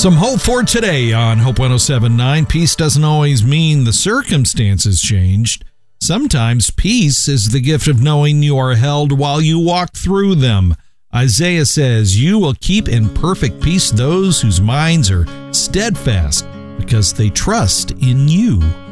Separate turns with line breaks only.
Some hope for today on Hope 107.9. Peace doesn't always mean the circumstances changed. Sometimes peace is the gift of knowing you are held while you walk through them. Isaiah says, "You will keep in perfect peace those whose minds are steadfast because they trust in you."